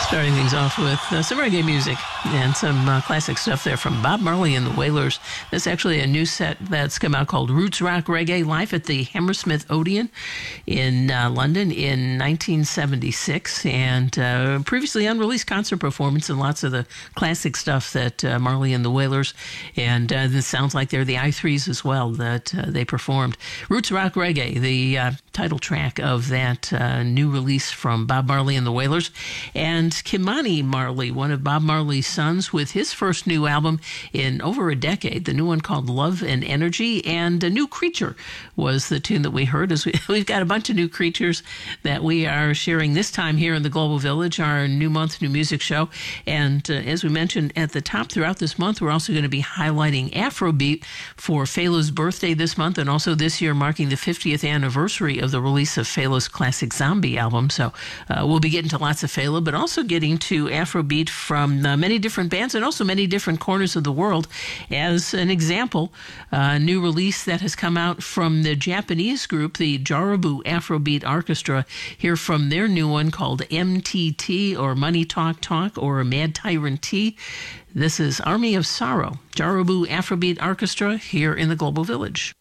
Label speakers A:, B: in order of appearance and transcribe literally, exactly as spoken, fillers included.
A: Starting things off with uh, some reggae music and some uh, classic stuff there from Bob Marley and the Wailers. That's actually a new set that's come out called Roots Rock Reggae, live at the Hammersmith Odeon in uh, London in nineteen seventy-six, and uh, previously unreleased concert performance and lots of the classic stuff that uh, Marley and the Wailers, and uh, this sounds like they're the I threes as well, that uh, they performed. Roots Rock Reggae, the uh, title track of that uh, new release from Bob Marley and the Wailers. And Ky-Mani Marley, one of Bob Marley's sons, with his first new album in over a decade, the new one called Love and Energy, and A New Creature was the tune that we heard. As we, we've got a bunch of new creatures that we are sharing this time here in the Global Village, our New Month, New Music show. And uh, as we mentioned at the top, throughout this month, we're also going to be highlighting Afrobeat for Fela's birthday this month, and also this year marking the fiftieth anniversary of the release of Fela's classic Zombie album. So uh, we'll be getting to lots of Fela, but also getting to Afrobeat from uh, many different bands and also many different corners of the world. As an example, a new release that has come out from the Japanese group, the Jarabu Afrobeat Orchestra, here from their new one called M T T, or Money Talk Talk, or Mad Tyrant T. This is Army of Sorrow, Jarabu Afrobeat Orchestra, here in the Global Village.